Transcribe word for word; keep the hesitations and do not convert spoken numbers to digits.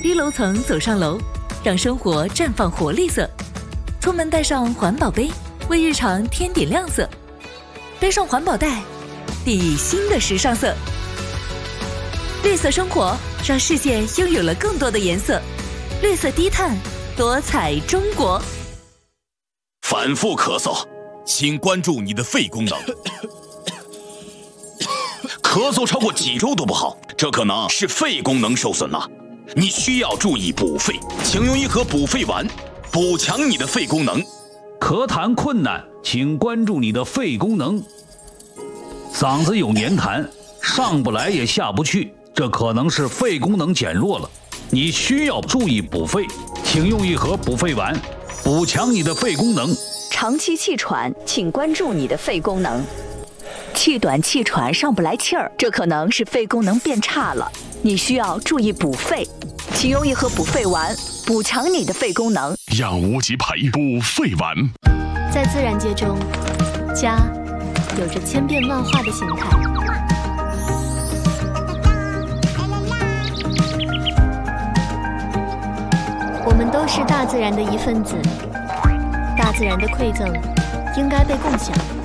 低楼层走上楼，让生活绽放活力色。出门带上环保杯，为日常添点亮色。背上环保袋，定义新的时尚色。绿色生活，让世界拥有了更多的颜色。绿色低碳，多彩中国。 反复咳嗽，请关注你的肺功能。咳嗽超过几周都不好，这可能是肺功能受损了。你需要注意补肺，请用一盒补肺丸，补强你的肺功能。 咳痰困难，请关注你的肺功能。嗓子有黏痰，上不来也下不去，这可能是肺功能减弱了。你需要注意补肺，请用一盒补肺丸，补强你的肺功能。 长期气喘，请关注你的肺功能。气短气喘上不来气儿，这可能是肺功能变差了，你需要注意补肺，请用一盒补肺丸，补强你的肺功能。 养无极培补肺丸。 在自然界中，家有着千变万化的形态。我们都是大自然的一份子，大自然的馈赠应该被共享。